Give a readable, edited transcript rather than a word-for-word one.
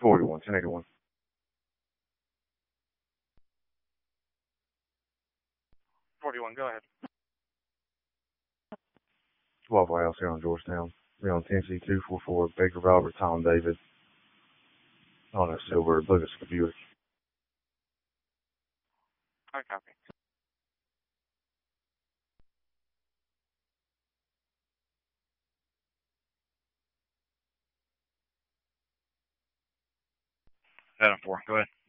41, 1081. 41, go ahead. Waffle House here on Georgetown. We're on Tennessee 244, Baker Robert, Tom David. On a silver Lucas Buick. I copy. Adam 4, go ahead.